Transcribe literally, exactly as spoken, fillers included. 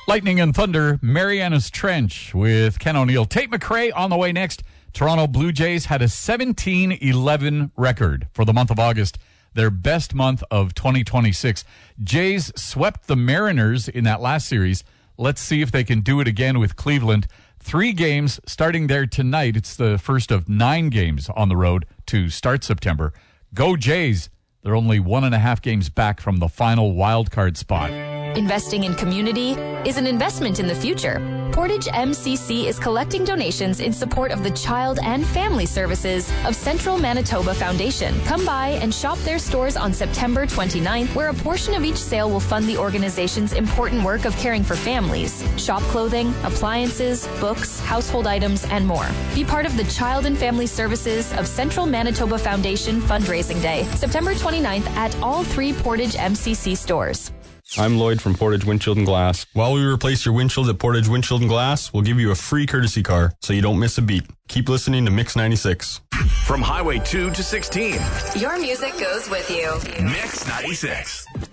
Lightning and Thunder, Mariana's Trench with Ken O'Neill. Tate McRae on the way next. Toronto Blue Jays had a seventeen eleven record for the month of August, their best month of twenty twenty-six. Jays swept the Mariners in that last series. Let's see if they can do it again with Cleveland. Three games starting there tonight. It's the first of nine games on the road to start September. Go Jays. They're only one and a half games back from the final wild card spot. Investing in community is an investment in the future. Portage M C C is collecting donations in support of the Child and Family Services of Central Manitoba Foundation. Come by and shop their stores on September twenty-ninth, where a portion of each sale will fund the organization's important work of caring for families. Shop clothing, appliances, books, household items, and more. Be part of the Child and Family Services of Central Manitoba Foundation Fundraising Day, September twenty-ninth at all three Portage M C C stores. I'm Lloyd from Portage Windshield and Glass. While we replace your windshield at Portage Windshield and Glass, we'll give you a free courtesy car so you don't miss a beat. Keep listening to Mix ninety-six. From Highway two to sixteen. Your music goes with you. Mix ninety-six.